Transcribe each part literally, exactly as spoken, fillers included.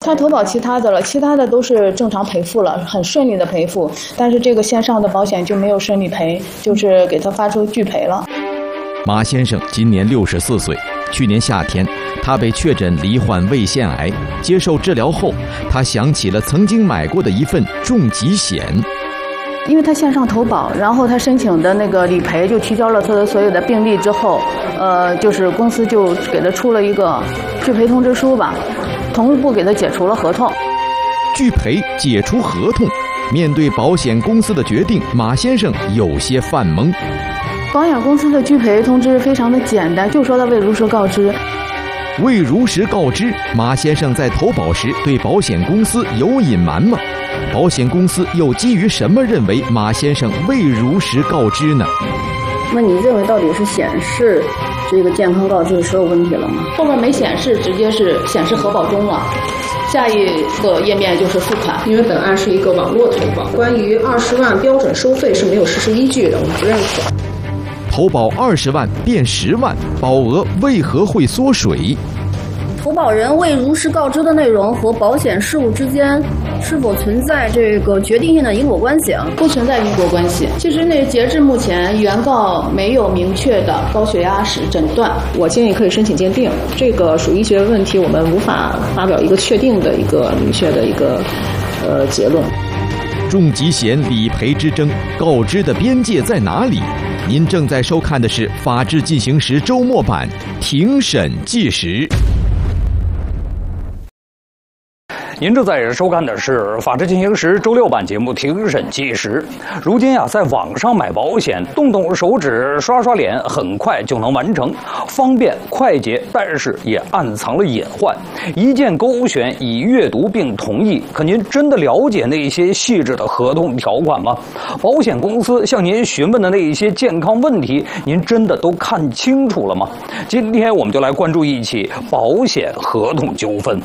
他投保其他的了，其他的都是正常赔付了，很顺利的赔付，但是这个线上的保险就没有顺利赔，就是给他发出拒赔了。 马先生今年六十四岁，去年夏天他被确诊罹患胃腺癌，接受治疗后，他想起了曾经买过的一份重疾险。 因为他线上投保，然后他申请的那个理赔就提交了他的所有的病历之后，呃，就是公司就给他出了一个拒赔通知书吧，同步给他解除了合同。 拒赔解除合同，面对保险公司的决定，马先生有些犯懵。 保险公司的拒赔通知非常的简单，就说他未如实告知。 未如实告知，马先生在投保时对保险公司有隐瞒吗？保险公司又基于什么认为马先生未如实告知呢？ 那你认为到底是显示这个健康告知的时候有问题了吗？后面没显示，直接是显示核保中了。下一个页面就是付款， 因为本案是一个网络投保，关于二十万标准收费是没有事实依据的，我们不认可。 投保二十万变十万，保额为何会缩水？ 投保人未如实告知的内容和保险事务之间是否存在这个决定性的因果关系啊？ 不存在因果关系。其实那截至目前，原告没有明确的高血压史诊断。 我建议可以申请鉴定，这个属医学问题，我们无法发表一个确定的一个明确的一个呃结论。 重疾险理赔之争，告知的边界在哪里？您正在收看的是《法治进行时》周末版庭审纪实。 您正在收看的是《法治进行时》周六版节目《庭审纪实》。如今呀、啊，在网上买保险，动动手指、刷刷脸，很快就能完成，方便快捷，但是也暗藏了隐患。一键勾选已阅读并同意，可您真的了解那些细致的合同条款吗？保险公司向您询问的那一些健康问题，您真的都看清楚了吗？今天我们就来关注一起保险合同纠纷。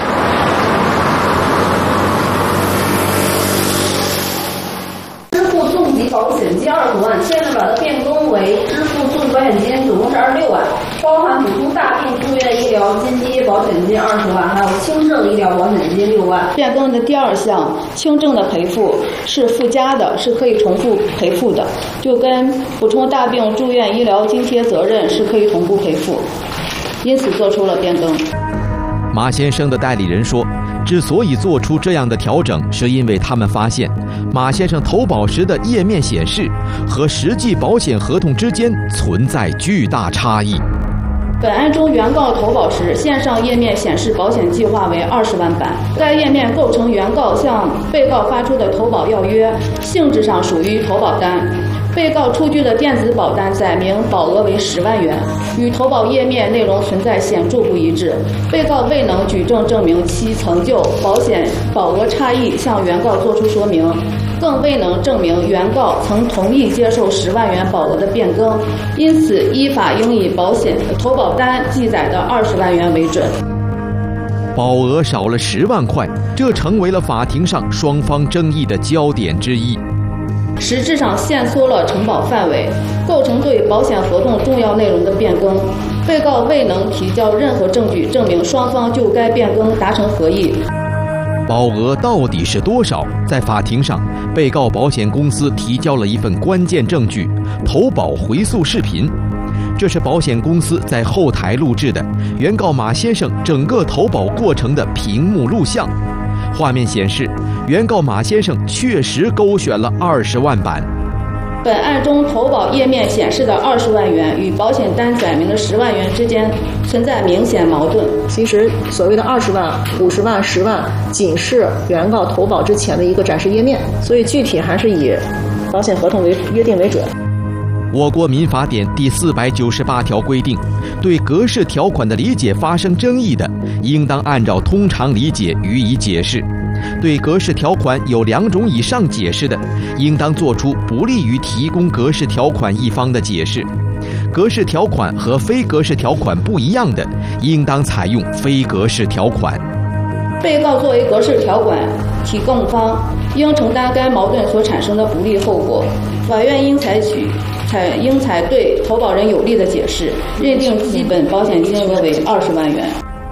保险金二十万，现在把它变更为支付重疾保险金，总共是二十六万，包含普通大病住院医疗金基保险金二十万，还有轻症医疗保险金六万。 变更的第二项，轻症的赔付是附加的，是可以重复赔付的，就跟普通大病住院医疗津贴责任是可以同步赔付，因此做出了变更。 马先生的代理人说，之所以做出这样的调整，是因为他们发现马先生投保时的页面显示和实际保险合同之间存在巨大差异。 本案中，原告投保时线上页面显示保险计划为二十万版，该页面构成原告向被告发出的投保要约，性质上属于投保单。被告出具的电子保单载明保额为十万元，与投保页面内容存在显著不一致。被告未能举证证明其曾就保险保额差异向原告作出说明，更未能证明原告曾同意接受十万元保额的变更，因此依法应以保险投保单记载的二十万元为准。 保额少了十万块，这成为了法庭上双方争议的焦点之一。 实质上限缩了承保范围，构成对保险合同重要内容的变更。被告未能提交任何证据证明双方就该变更达成合意。 保额到底是多少？在法庭上，被告保险公司提交了一份关键证据——投保回溯视频。这是保险公司在后台录制的原告马先生整个投保过程的屏幕录像。画面显示，原告马先生确实勾选了二十万版。 本案中投保页面显示的二十万元与保险单载明的十万元之间存在明显矛盾。 其实所谓的二十万、五十万、十万，仅是原告投保之前的一个展示页面，所以具体还是以保险合同为约定为准。 我国民法典第四百九十八条规定，对格式条款的理解发生争议的，应当按照通常理解予以解释；对格式条款有两种以上解释的，应当作出不利于提供格式条款一方的解释。格式条款和非格式条款不一样的，应当采用非格式条款。 被告作为格式条款提供方，应承担该矛盾所产生的不利后果。法院应采取采应采对投保人有利的解释，认定基本保险金额为二十万元。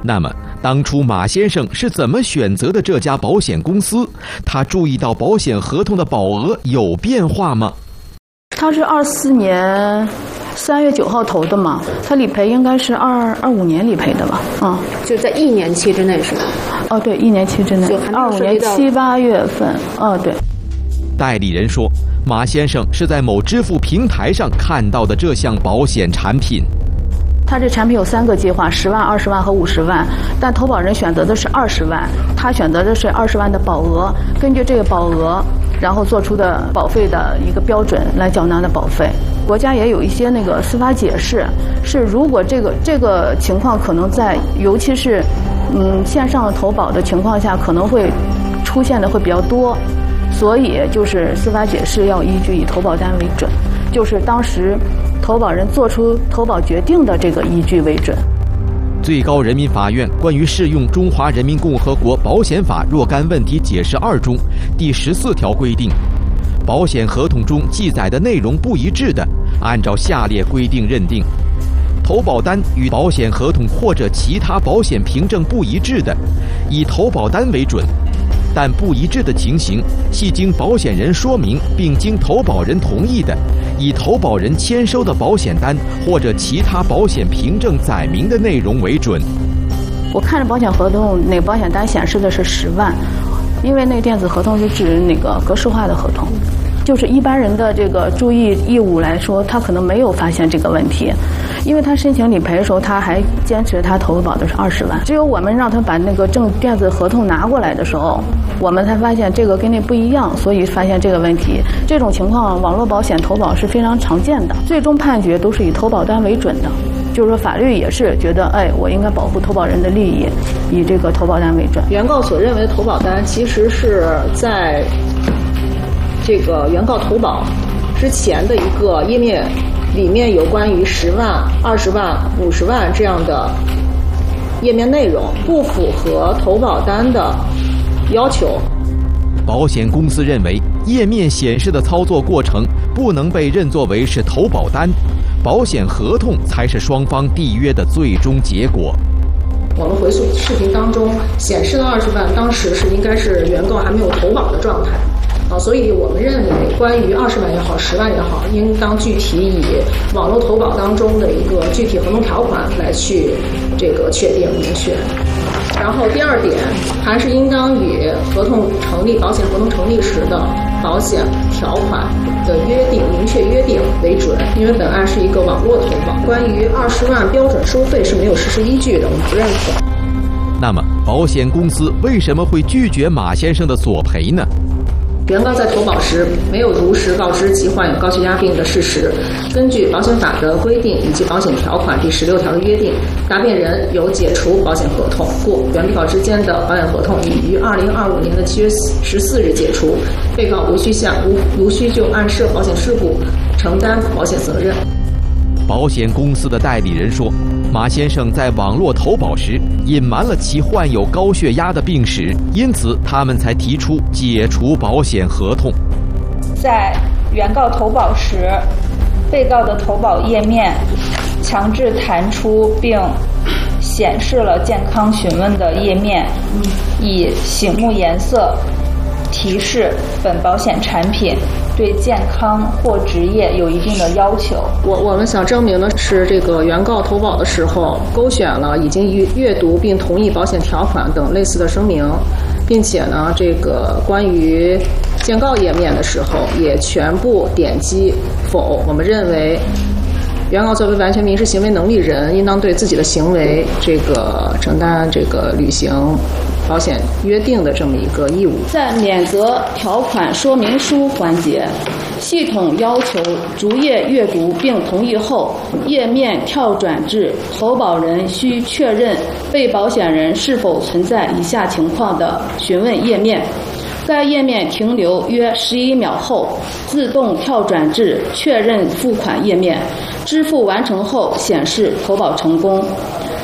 那么，当初马先生是怎么选择的这家保险公司？他注意到保险合同的保额有变化吗？ 他是二四年三月九号投的嘛，他理赔应该是二二五年理赔的吧？嗯， 就在一年期之内是吧？ 哦，对，一年期之内，二五年七八月份。哦，对。 代理人说，马先生是在某支付平台上看到的这项保险产品。 他这产品有三个计划，十万、二十万和五十万，但投保人选择的是二十万，他选择的是二十万的保额，根据这个保额，然后做出的保费的一个标准来缴纳的保费。国家也有一些那个司法解释，是如果这个这个情况可能在，尤其是嗯线上投保的情况下，可能会出现的会比较多，所以就是司法解释要依据以投保单为准，就是当时投保人做出投保决定的这个依据为准。 最高人民法院关于适用《中华人民共和国保险法》若干问题解释二中第十四条规定，保险合同中记载的内容不一致的，按照下列规定认定：投保单与保险合同或者其他保险凭证不一致的，以投保单为准。但不一致的情形系经保险人说明并经投保人同意的，以投保人签收的保险单或者其他保险凭证载明的内容为准。 我看着保险合同，那个保险单显示的是十万，因为那个电子合同是指那个格式化的合同，就是一般人的这个注意义务来说，他可能没有发现这个问题。因为他申请理赔的时候，他还坚持他投保的是二十万，只有我们让他把那个正电子合同拿过来的时候，我们才发现这个跟那不一样，所以发现这个问题。这种情况，网络保险投保是非常常见的，最终判决都是以投保单为准的，就是说法律也是觉得，哎，我应该保护投保人的利益，以这个投保单为准。 原告所认为的投保单，其实是在这个原告投保之前的一个页面。里面有关于十万、二十万、五十万这样的页面内容，不符合投保单的要求。 保险公司认为，页面显示的操作过程不能被认作为是投保单，保险合同才是双方缔约的最终结果。 我们回溯视频当中显示的二十万，当时是应该是原告还没有投保的状态。啊，所以我们认为，关于二十万也好，十万也好，应当具体以网络投保当中的一个具体合同条款来去这个确定明确。然后第二点，还是应当以合同成立、保险合同成立时的保险条款的约定、明确约定为准，因为本案是一个网络投保。关于二十万标准收费是没有事实依据的，我们不认可。 那么，保险公司为什么会拒绝马先生的索赔呢？ 原告在投保时没有如实告知其患有高血压病的事实。根据保险法的规定以及保险条款第十六条的约定，答辩人有解除保险合同，故原被告之间的保险合同已于二零二五年的七月十四日解除，被告无需向无无需就案涉保险事故承担保险责任。 保险公司的代理人说，马先生在网络投保时隐瞒了其患有高血压的病史，因此他们才提出解除保险合同。 在原告投保时，被告的投保页面强制弹出并显示了健康询问的页面，以醒目颜色提示本保险产品对健康或职业有一定的要求。 我我们想证明的是，这个原告投保的时候勾选了已经阅读并同意保险条款等类似的声明，并且呢，这个关于建告页面的时候也全部点击否。我们认为，原告作为完全民事行为能力人，应当对自己的行为这个承担这个履行保险约定的这么一个义务。 在免责条款说明书环节，系统要求逐页阅读并同意后，页面跳转至投保人需确认被保险人是否存在以下情况的询问页面。该页面停留约十一秒后，自动跳转至确认付款页面，支付完成后显示投保成功。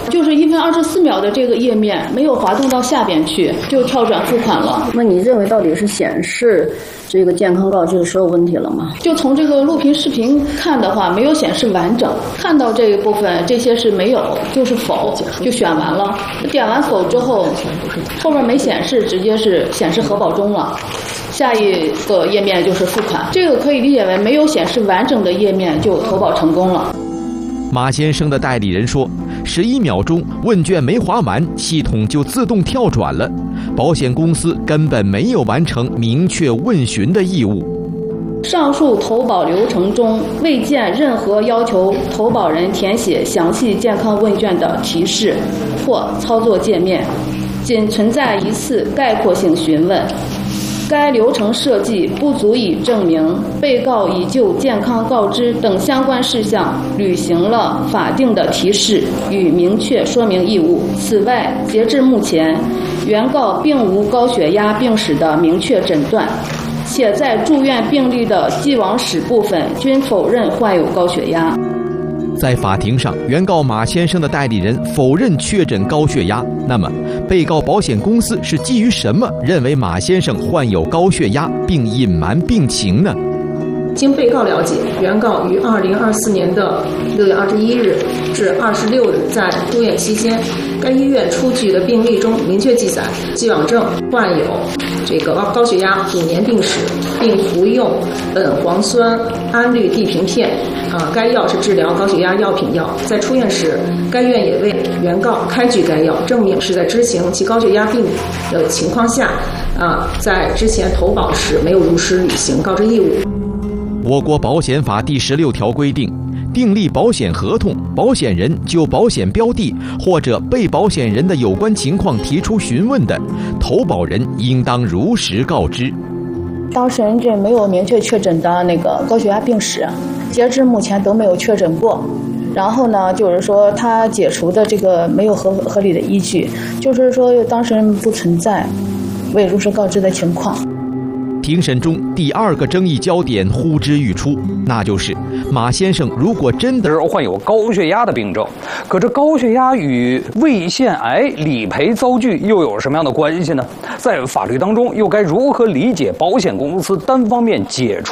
就是一分二十四秒的这个页面没有滑动到下边去，就跳转付款了。 那你认为到底是显示这个健康告知的时候问题了吗？ 就从这个录屏视频看的话，没有显示完整，看到这一部分这些是没有，就是否，就选完了。点完否之后，后面没显示，直接是显示核保中了。下一个页面就是付款，这个可以理解为没有显示完整的页面就投保成功了。 马先生的代理人说，十一秒钟问卷没划完，系统就自动跳转了，保险公司根本没有完成明确问询的义务。 上述投保流程中未见任何要求投保人填写详细健康问卷的提示或操作界面，仅存在一次概括性询问。该流程设计不足以证明被告已就健康告知等相关事项履行了法定的提示与明确说明义务。此外，截至目前，原告并无高血压病史的明确诊断，且在住院病历的既往史部分均否认患有高血压。 在法庭上，原告马先生的代理人否认确诊高血压。那么，被告保险公司是基于什么认为马先生患有高血压并隐瞒病情呢？ 经被告了解，原告于二零二四年的六月二十一日至二十六日在住院期间，该医院出具的病历中明确记载，既往症患有这个高血压五年病史，并服用苯磺酸胺氯地平片，啊，该药是治疗高血压药品药。在出院时，该院也为原告开具该药，证明是在知情其高血压病的情况下，啊，在之前投保时没有如实履行告知义务。 我国保险法第十六条规定，订立保险合同，保险人就保险标的或者被保险人的有关情况提出询问的，投保人应当如实告知。 当事人这没有明确确诊的那个高血压病史，截至目前都没有确诊过。然后呢，就是说他解除的这个没有合合理的依据，就是说当事人不存在未如实告知的情况。 庭审中第二个争议焦点呼之欲出，那就是马先生如果真的患有高血压的病症，可这高血压与胃腺癌理赔遭拒又有什么样的关系呢？在法律当中又该如何理解保险公司单方面解除